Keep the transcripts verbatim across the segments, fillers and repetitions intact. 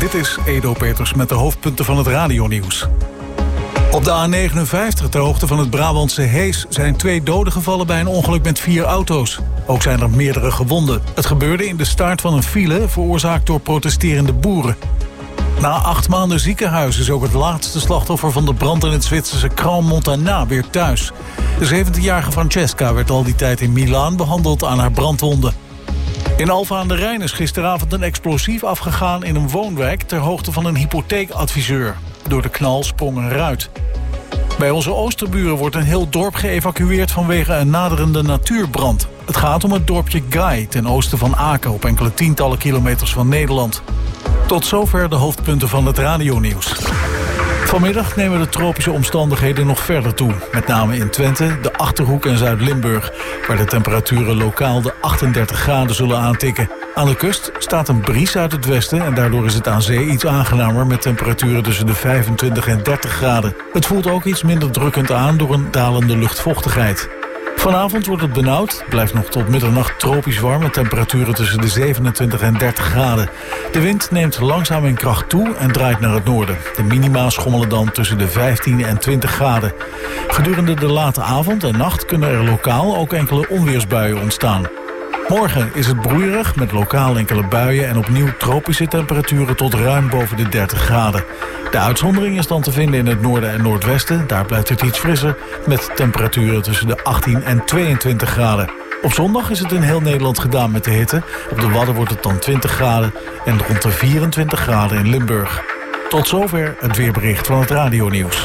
Dit is Edo Peters met de hoofdpunten van het radionieuws. Op de A negenenvijftig ter hoogte van het Brabantse Hees zijn twee doden gevallen bij een ongeluk met vier auto's. Ook zijn er meerdere gewonden. Het gebeurde in de staart van een file veroorzaakt door protesterende boeren. Na acht maanden ziekenhuis is ook het laatste slachtoffer van de brand in het Zwitserse Crans-Montana weer thuis. De zeventienjarige Francesca werd al die tijd in Milaan behandeld aan haar brandwonden. In Alphen aan de Rijn is gisteravond een explosief afgegaan in een woonwijk ter hoogte van een hypotheekadviseur. Door de knal sprong een ruit. Bij onze oosterburen wordt een heel dorp geëvacueerd vanwege een naderende natuurbrand. Het gaat om het dorpje Gai ten oosten van Aken op enkele tientallen kilometers van Nederland. Tot zover de hoofdpunten van het radionieuws. Vanmiddag nemen de tropische omstandigheden nog verder toe. Met name in Twente, de Achterhoek en Zuid-Limburg, waar de temperaturen lokaal de achtendertig graden zullen aantikken. Aan de kust staat een bries uit het westen en daardoor is het aan zee iets aangenamer met temperaturen tussen de vijfentwintig en dertig graden. Het voelt ook iets minder drukkend aan door een dalende luchtvochtigheid. Vanavond wordt het benauwd, blijft nog tot middernacht tropisch warm met temperaturen tussen de zevenentwintig en dertig graden. De wind neemt langzaam in kracht toe en draait naar het noorden. De minima schommelen dan tussen de vijftien en twintig graden. Gedurende de late avond en nacht kunnen er lokaal ook enkele onweersbuien ontstaan. Morgen is het broeierig met lokaal enkele buien en opnieuw tropische temperaturen tot ruim boven de dertig graden. De uitzondering is dan te vinden in het noorden en noordwesten. Daar blijft het iets frisser met temperaturen tussen de achttien en tweeëntwintig graden. Op zondag is het in heel Nederland gedaan met de hitte. Op de Wadden wordt het dan twintig graden en rond de vierentwintig graden in Limburg. Tot zover het weerbericht van het radionieuws.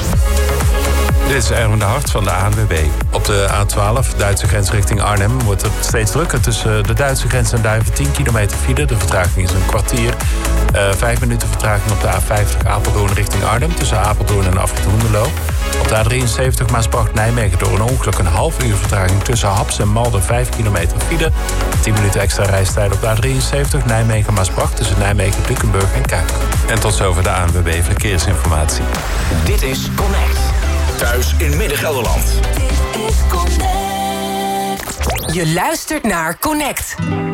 Dit is Erwin de Hart van de A N W B. Op de A twaalf, Duitse grens richting Arnhem, wordt het steeds drukker. Tussen de Duitse grens en Duiven tien kilometer file. De vertraging is een kwartier. Uh, vijf minuten vertraging op de A vijftig Apeldoorn richting Arnhem. Tussen Apeldoorn en Afrit Hoenderloo. Op de A drieënzeventig Maasbracht-Nijmegen door een ongeluk een half uur vertraging. Tussen Haps en Malden vijf kilometer file. tien minuten extra reistijd op de A drieënzeventig Nijmegen-Maasbracht. Tussen Nijmegen, Dukenburg en Kuik. En tot zover de A N W B Verkeersinformatie. Dit is Connect. Thuis in Midden-Gelderland. Dit is Connect. Je luistert naar Connect.